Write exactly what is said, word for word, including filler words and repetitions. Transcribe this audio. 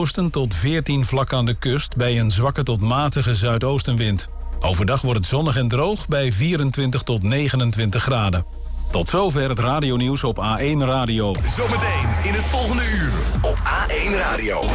Oosten tot veertien vlak aan de kust bij een zwakke tot matige zuidoostenwind. Overdag wordt het zonnig en droog bij vierentwintig tot negenentwintig graden. Tot zover het radionieuws op A één Radio. Zometeen in het volgende uur op A één Radio.